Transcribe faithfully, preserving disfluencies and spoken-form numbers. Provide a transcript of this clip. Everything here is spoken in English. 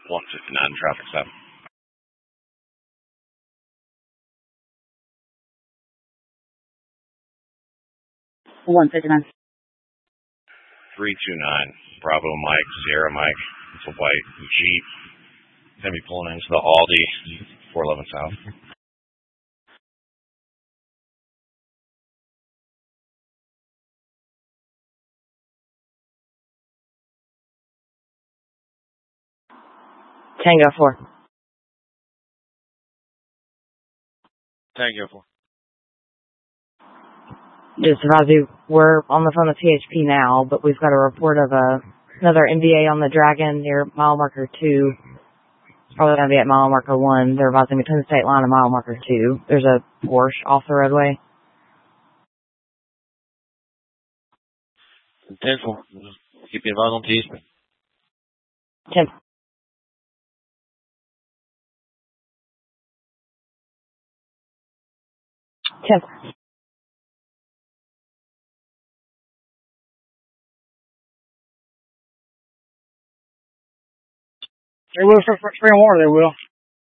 one fifty-nine traffic stop. one fifty-nine. three two nine, Bravo Mike, Sierra Mike. It's a white Jeep. It's going to be pulling into the Aldi, four eleven South. Tango four. Tango four. Just advise you, we're on the phone with T H P now, but we've got a report of a, another M V A on the Dragon near mile marker two. It's probably going to be at mile marker one. They're advising between the state line and mile marker two. There's a Porsche off the roadway. ten four. Keep you advised on T H P. ten. ten. They will, spring water, they will.